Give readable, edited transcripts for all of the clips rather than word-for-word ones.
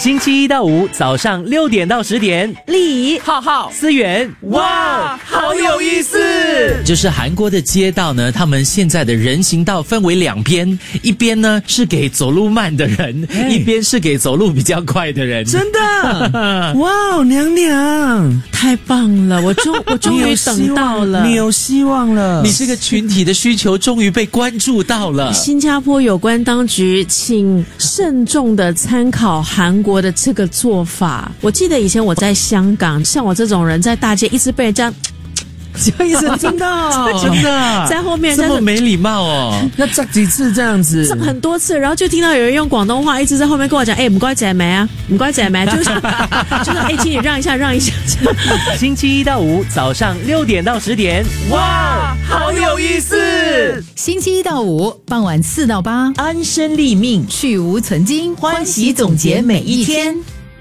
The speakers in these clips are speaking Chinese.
星期一到五早上6点到10点， 丽浩浩思源， 哇，好有意思！ 就是韩国的街道呢，他们现在的人行道分为两边，一边呢是给走路慢的人，一边是给走路比较快的人。 真的，哇，娘娘， 太棒了，我终于等到了， 你有希望了， 你这个群体的需求终于被关注到了。 新加坡有关当局请慎重的参考韩国的这个做法。我记得以前我在香港，像我这种人在大街一直被人家就一直真的真的在后面这么没礼貌哦， 要扎几次这样子， 很多次，然后就听到有人用广东话一直在后面跟我讲，不该姐妹啊，不该姐妹，就是请你让一下让一下。 星期一到五早上6点到10点， 哇，好有意思！ 星期一到五傍晚4到8， 安身立命， 去无存菁， 欢喜总结每一天。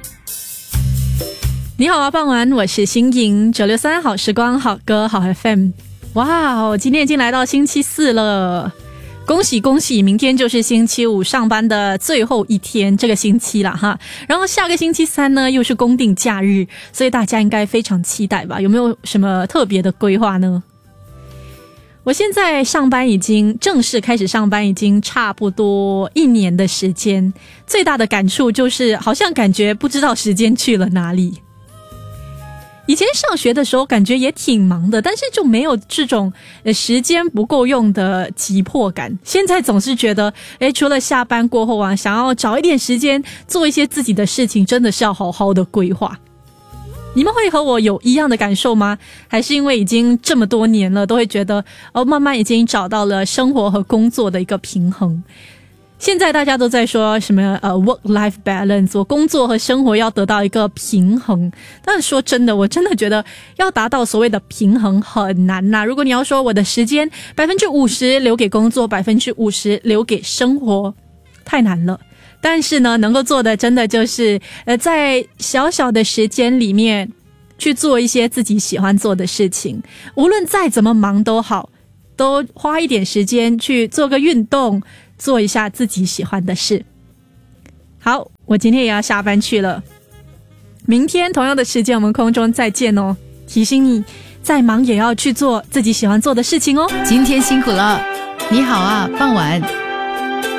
你好啊，傍晚，我是新颖963好时光好歌好 FM。 哇，今天已经来到星期四了，恭喜恭喜，明天就是星期五上班的最后一天，这个星期啦哈。然后下个星期三呢又是公定假日，所以大家应该非常期待吧？有没有什么特别的规划呢？我现在上班正式开始上班已经差不多1年的时间，最大的感触就是好像感觉不知道时间去了哪里。以前上学的时候感觉也挺忙的，但是就没有这种时间不够用的急迫感。现在总是觉得除了下班过后啊，想要找一点时间做一些自己的事情，真的是要好好的规划。你们会和我有一样的感受吗？还是因为已经这么多年了，都会觉得慢慢已经找到了生活和工作的一个平衡？现在大家都在说什么work-life balance， 我工作和生活要得到一个平衡。但是说真的，我真的觉得要达到所谓的平衡很难呐。如果你要说我的时间 50% 留给工作， 50% 留给生活，太难了。但是呢，能够做的真的就是在小小的时间里面去做一些自己喜欢做的事情，无论再怎么忙都好，都花一点时间去做个运动，做一下自己喜欢的事。好，我今天也要下班去了，明天同样的时间我们空中再见哦。提醒你，再忙也要去做自己喜欢做的事情哦。 今天辛苦了，你好啊，傍晚。